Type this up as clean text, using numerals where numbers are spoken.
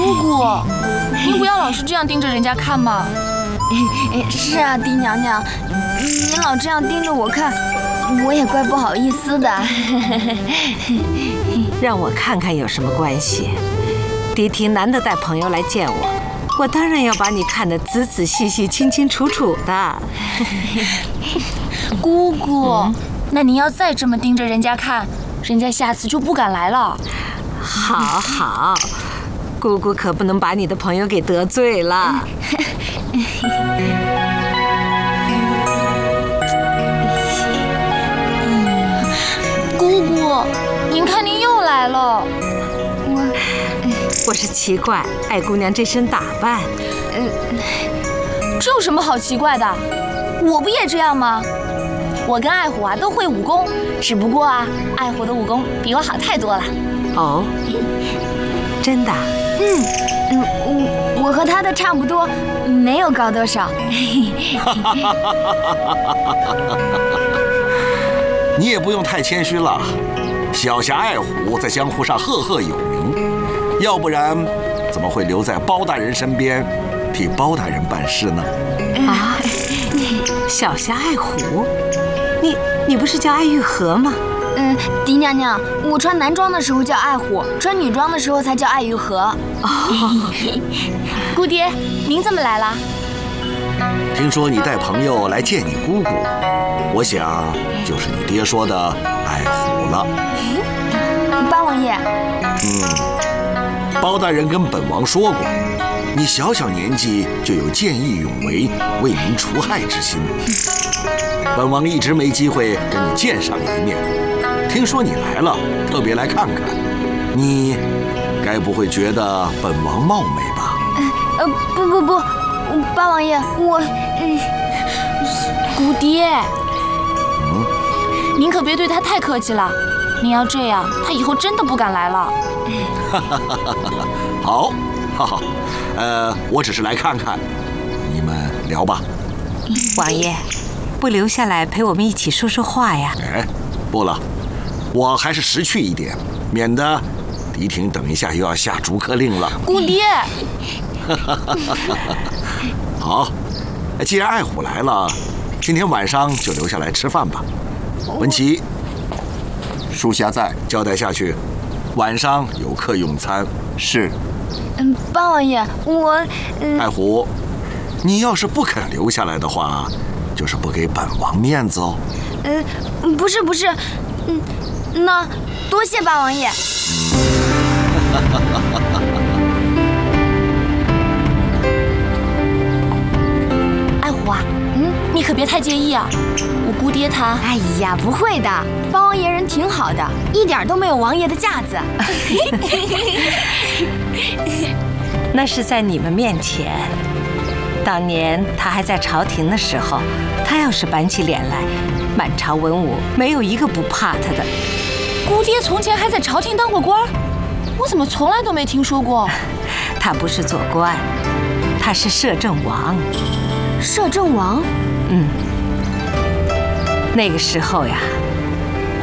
姑姑，您不要老是这样盯着人家看嘛。 是啊，狄娘娘，您老这样盯着我看，我也怪不好意思的。 让我看看有什么关系？迪婷难得带朋友来见我，我当然要把你看得仔仔细细、清清楚楚的。 姑姑，那您要再这么盯着人家看，人家下次就不敢来了。 好好，姑姑可不能把你的朋友给得罪了。 姑姑，您看您又来了。 我是奇怪，爱姑娘这身打扮， 这有什么好奇怪的？我不也这样吗？我跟爱虎啊都会武功，只不过啊，爱虎的武功比我好太多了。 哦，真的？ 我和他的差不多，没有高多少。 你也不用太谦虚了，小侠爱虎在江湖上赫赫有名，要不然怎么会留在包大人身边，替包大人办事呢？ 啊，小侠爱虎，你不是叫爱玉和吗？ 狄娘娘，我穿男装的时候叫爱虎，穿女装的时候才叫爱玉和。 姑爹，您怎么来了？ 听说你带朋友来见你姑姑，我想就是你爹说的爱虎了。 八王爷， 包大人跟本王说过，你小小年纪就有见义勇为、为民除害之心。本王一直没机会跟你见上一面，听说你来了，特别来看看。你该不会觉得本王冒昧吧？ 不，八王爷，我姑爹，您可别对他太客气了。您要这样，他以后真的不敢来了。 好，我只是来看看，你们聊吧。 王爷，不留下来陪我们一起说说话呀？ 不了，我还是识趣一点，免得迪婷等一下又要下逐客令了。 姑爹， 好，既然爱虎来了，今天晚上就留下来吃饭吧。文琪， 属下在， 交代下去，晚上有客用餐。 是。 八王爷，我爱虎，你要是不肯留下来的话，就是不给本王面子哦。 不是，那多谢八王爷。 爱虎啊，你可别太介意啊，我姑爹他…… 哎呀，不会的，八王爷人挺好的，一点都没有王爷的架子。 那是在你们面前。当年他还在朝廷的时候，他要是板起脸来，满朝文武没有一个不怕他的。 姑爹从前还在朝廷当过官，我怎么从来都没听说过？ 他不是做官，他是摄政王。 摄政王？ 那个时候呀，